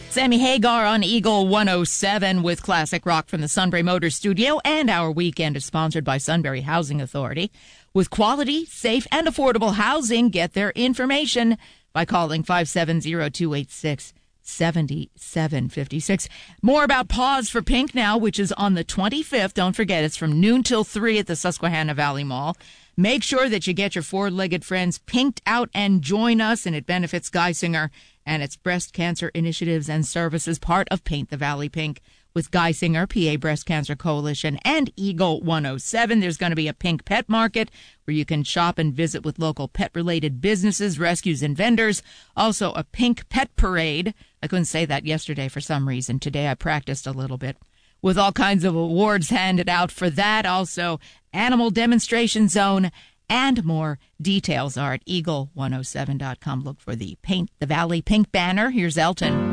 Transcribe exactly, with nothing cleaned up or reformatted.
Sammy Hagar on Eagle one oh seven with classic rock from the Sunbury Motors Studio. And our weekend is sponsored by Sunbury Housing Authority. With quality, safe, and affordable housing, get their information by calling five seven zero, two eight six, seven seven five six. More about Pause for Pink now, which is on the twenty-fifth. Don't forget, it's from noon till three at the Susquehanna Valley Mall. Make sure that you get your four-legged friends pinked out and join us, and it benefits Geisinger and its breast cancer initiatives and services, part of Paint the Valley Pink with Geisinger, P A Breast Cancer Coalition, and Eagle one oh seven. There's going to be a pink pet market where you can shop and visit with local pet-related businesses, rescues, and vendors. Also, a pink pet parade. I couldn't say that yesterday for some reason. Today I practiced a little bit. With all kinds of awards handed out for that. Also, animal demonstration zone and more. Details are at eagle one oh seven dot com. Look for the Paint the Valley Pink banner. Here's Elton.